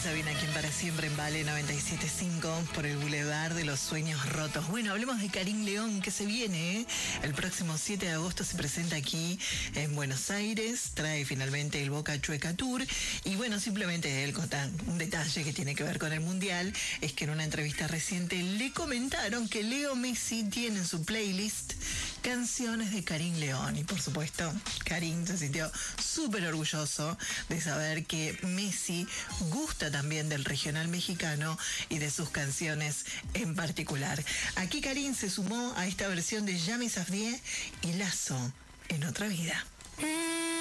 Mendoza viene aquí en Para Siempre en Vale 97.5 por el Boulevard de los Sueños Rotos. Bueno, hablemos de Karim León, que se viene, ¿eh? El próximo 7 de agosto se presenta aquí en Buenos Aires, trae finalmente el Boca Chueca Tour. Y bueno, simplemente él conta un detalle que tiene que ver con el Mundial, es que en una entrevista reciente le comentaron que Leo Messi tiene en su playlist canciones de Karim León. Y por supuesto, Karim se sintió súper orgulloso de saber que Messi gusta también del regional mexicano y de sus canciones en particular. Aquí Karim se sumó a esta versión de Yami Safdie y Lazo en otra vida.